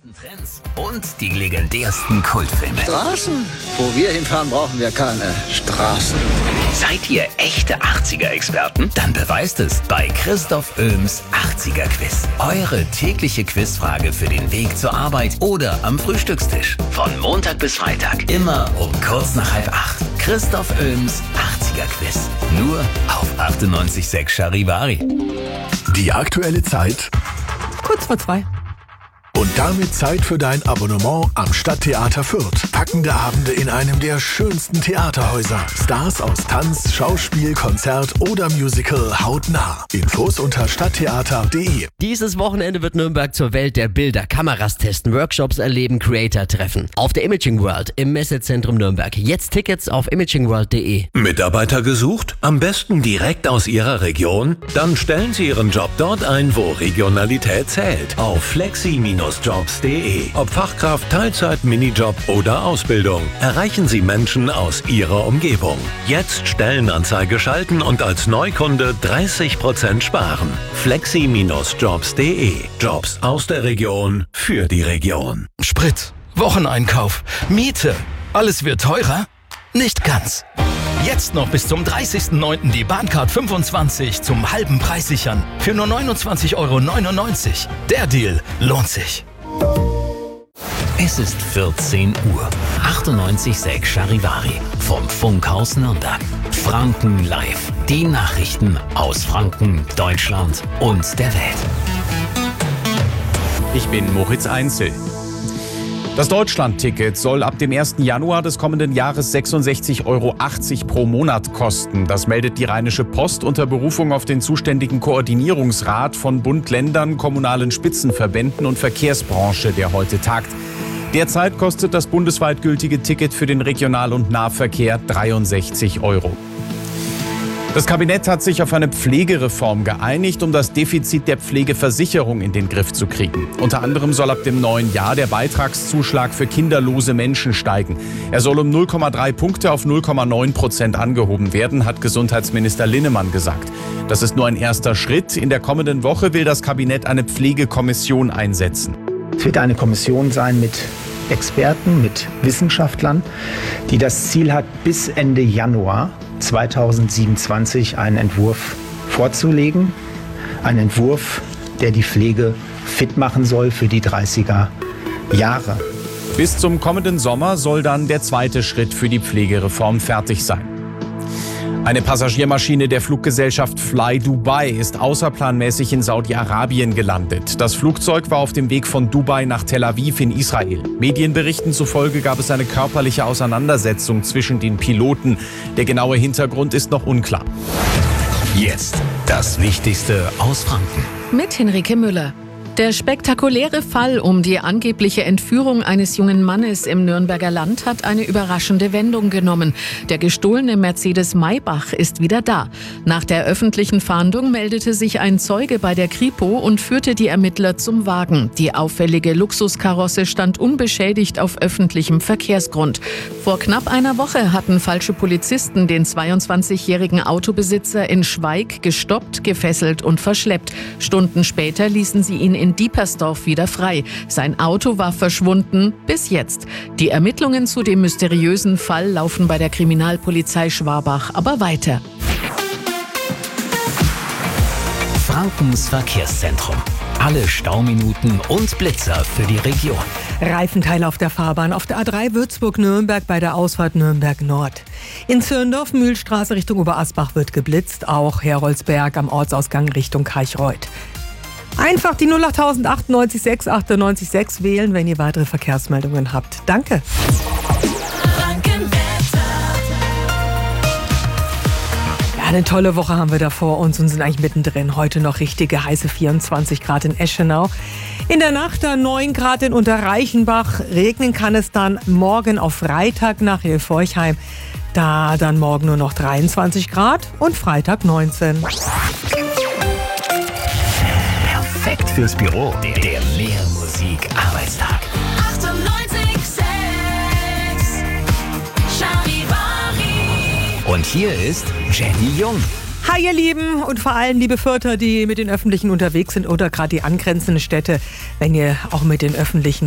Trends und die legendärsten Kultfilme. Straßen? Wo wir hinfahren, brauchen wir keine Straßen. Seid ihr echte 80er-Experten? Dann beweist es bei Christoph Oehms 80er-Quiz. Eure tägliche Quizfrage für den Weg zur Arbeit oder am Frühstückstisch. Von Montag bis Freitag, immer um kurz nach 7:30. Christoph Oehms 80er-Quiz. Nur auf 98.6 Charivari. Die aktuelle Zeit. Kurz vor 2. Und damit Zeit für dein Abonnement am Stadttheater Fürth. Packende Abende in einem der schönsten Theaterhäuser. Stars aus Tanz, Schauspiel, Konzert oder Musical hautnah. Infos unter stadttheater.de. Dieses Wochenende wird Nürnberg zur Welt der Bilder. Kameras testen, Workshops erleben, Creator treffen. Auf der Imaging World im Messezentrum Nürnberg. Jetzt Tickets auf imagingworld.de. Mitarbeiter gesucht? Am besten direkt aus Ihrer Region? Dann stellen Sie Ihren Job dort ein, wo Regionalität zählt. Auf flexi-jobs.de. Ob Fachkraft, Teilzeit, Minijob oder Ausbildung. Erreichen Sie Menschen aus Ihrer Umgebung. Jetzt Stellenanzeige schalten und als Neukunde 30% sparen. flexi-jobs.de. Jobs aus der Region für die Region. Sprit, Wocheneinkauf, Miete. Alles wird teurer? Nicht ganz. Jetzt noch bis zum 30.09. die Bahncard 25 zum halben Preis sichern. Für nur 29,99 €. Der Deal lohnt sich. Es ist 14 Uhr. 98.6 Charivari vom Funkhaus Nürnberg. Franken live. Die Nachrichten aus Franken, Deutschland und der Welt. Ich bin Moritz Einzel. Das Deutschland-Ticket soll ab dem 1. Januar des kommenden Jahres 66,80 € pro Monat kosten. Das meldet die Rheinische Post unter Berufung auf den zuständigen Koordinierungsrat von Bund, Ländern, kommunalen Spitzenverbänden und Verkehrsbranche, der heute tagt. Derzeit kostet das bundesweit gültige Ticket für den Regional- und Nahverkehr 63 €. Das Kabinett hat sich auf eine Pflegereform geeinigt, um das Defizit der Pflegeversicherung in den Griff zu kriegen. Unter anderem soll ab dem neuen Jahr der Beitragszuschlag für kinderlose Menschen steigen. Er soll um 0,3 Punkte auf 0,9% angehoben werden, hat Gesundheitsminister Linnemann gesagt. Das ist nur ein erster Schritt. In der kommenden Woche will das Kabinett eine Pflegekommission einsetzen. Es wird eine Kommission sein mit Experten, mit Wissenschaftlern, die das Ziel hat, bis Ende Januar 2027 einen Entwurf vorzulegen. Ein Entwurf, der die Pflege fit machen soll für die 30er Jahre. Bis zum kommenden Sommer soll dann der zweite Schritt für die Pflegereform fertig sein. Eine Passagiermaschine der Fluggesellschaft Fly Dubai ist außerplanmäßig in Saudi-Arabien gelandet. Das Flugzeug war auf dem Weg von Dubai nach Tel Aviv in Israel. Medienberichten zufolge gab es eine körperliche Auseinandersetzung zwischen den Piloten. Der genaue Hintergrund ist noch unklar. Jetzt das Wichtigste aus Franken. Mit Henrike Müller. Der spektakuläre Fall um die angebliche Entführung eines jungen Mannes im Nürnberger Land hat eine überraschende Wendung genommen. Der gestohlene Mercedes Maybach ist wieder da. Nach der öffentlichen Fahndung meldete sich ein Zeuge bei der Kripo und führte die Ermittler zum Wagen. Die auffällige Luxuskarosse stand unbeschädigt auf öffentlichem Verkehrsgrund. Vor knapp einer Woche hatten falsche Polizisten den 22-jährigen Autobesitzer in Schweig gestoppt, gefesselt und verschleppt. Stunden später ließen sie ihn in Diepersdorf wieder frei. Sein Auto war verschwunden bis jetzt. Die Ermittlungen zu dem mysteriösen Fall laufen bei der Kriminalpolizei Schwabach aber weiter. Frankens Verkehrszentrum. Alle Stauminuten und Blitzer für die Region. Reifenteile auf der Fahrbahn auf der A3 Würzburg-Nürnberg bei der Ausfahrt Nürnberg Nord. In Zürndorf, Mühlstraße Richtung Oberasbach wird geblitzt, auch Heroldsberg am Ortsausgang Richtung Karchreuth. Einfach die 08000 98 98 6 wählen, wenn ihr weitere Verkehrsmeldungen habt. Danke. Ja, eine tolle Woche haben wir da vor uns und sind eigentlich mittendrin. Heute noch richtige heiße 24 Grad in Eschenau. In der Nacht dann 9 Grad in Unterreichenbach. Regnen kann es dann morgen auf Freitag nach Hilfeuchheim. Da dann morgen nur noch 23 Grad und Freitag 19. Perfekt fürs Büro. Der Mehr-Musik-Arbeitstag. 98.6 Charivari. Und hier ist Jenny Jung. Hi ihr Lieben und vor allem liebe Fürther, die mit den Öffentlichen unterwegs sind oder gerade die angrenzenden Städte, wenn ihr auch mit den Öffentlichen